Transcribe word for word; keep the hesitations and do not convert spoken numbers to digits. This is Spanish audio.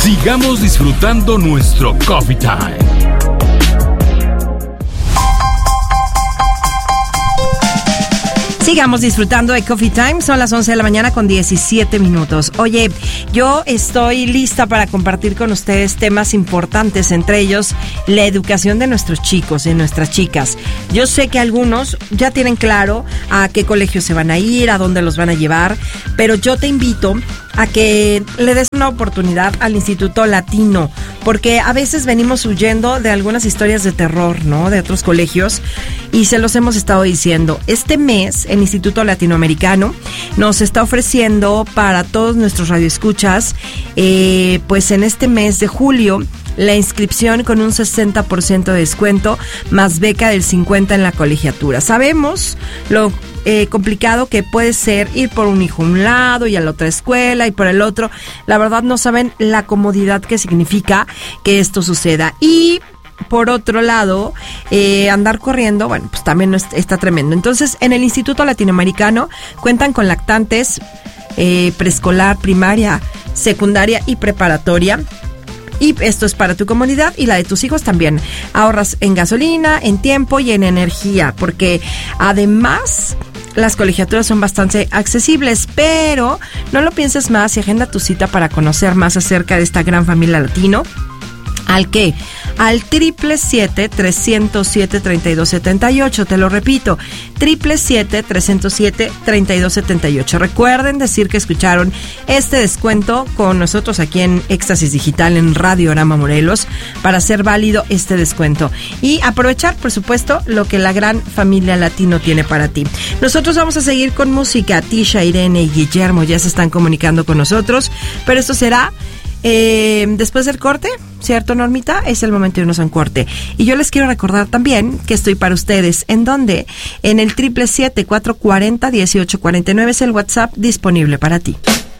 Sigamos disfrutando nuestro Coffee Time. Sigamos disfrutando de Coffee Time, son las once de la mañana con diecisiete minutos. Oye, yo estoy lista para compartir con ustedes temas importantes, entre ellos la educación de nuestros chicos, de nuestras chicas. Yo sé que algunos ya tienen claro a qué colegio se van a ir, a dónde los van a llevar, pero yo te invito a que le des una oportunidad al Instituto Latino, porque a veces venimos huyendo de algunas historias de terror, ¿no?, de otros colegios, y se los hemos estado diciendo. Este mes, el Instituto Latinoamericano nos está ofreciendo para todos nuestros radioescuchas, eh, pues en este mes de julio, la inscripción con un sesenta por ciento de descuento, más beca del cincuenta por ciento en la colegiatura. Sabemos lo eh, complicado que puede ser ir por un hijo a un lado y a la otra escuela y por el otro. La verdad no saben la comodidad que significa que esto suceda. Y por otro lado, eh, andar corriendo, bueno, pues también está, está tremendo. Entonces, en el Instituto Latinoamericano cuentan con lactantes, eh, preescolar, primaria, secundaria y preparatoria. Y esto es para tu comunidad y la de tus hijos también. Ahorras en gasolina, en tiempo y en energía, porque además las colegiaturas son bastante accesibles, pero no lo pienses más y agenda tu cita para conocer más acerca de esta gran familia latino. ¿Al qué? Al triple siete, trescientos siete, treinta y dos setenta y ocho. Te lo repito, triple siete, trescientos siete, treinta y dos setenta y ocho. Recuerden decir que escucharon este descuento con nosotros aquí en Éxtasis Digital en Radiorama Morelos para hacer válido este descuento y aprovechar, por supuesto, lo que la gran familia latino tiene para ti. Nosotros vamos a seguir con música. Tisha, Irene y Guillermo ya se están comunicando con nosotros, pero esto será Eh, después del corte, ¿cierto, Normita? Es el momento de irnos a un corte. Y yo les quiero recordar también que estoy para ustedes. ¿En dónde? En el triple siete, cuatro cuarenta, dieciocho cuarenta y nueve es el WhatsApp disponible para ti.